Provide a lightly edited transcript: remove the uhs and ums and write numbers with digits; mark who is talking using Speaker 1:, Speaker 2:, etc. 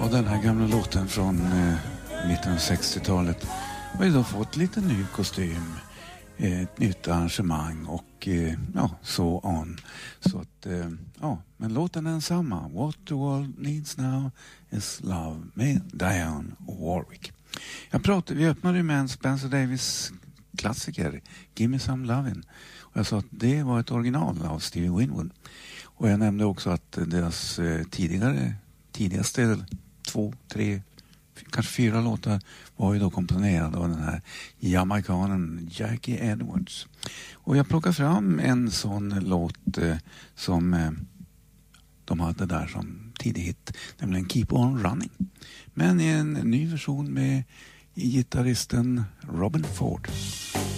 Speaker 1: Och den här gamla låten från mitten av 60-talet har ju då fått lite ny kostym, ett nytt arrangemang och så on. Så att, men låten är densamma. What the world needs now is love med Dionne Warwick. Vi öppnade ju med en Spencer Davis klassiker, Give Me Some Lovin'. Och jag sa att det var ett original av Stevie Winwood. Och jag nämnde också att deras tidigaste 2, 3, kanske 4 låtar var ju då komponerade av den här jamaikanen Jackie Edwards. Och jag plockar fram en sån låt som de hade där som tidig hit, nämligen Keep On Running. Men i en ny version med gitarristen Robin Ford.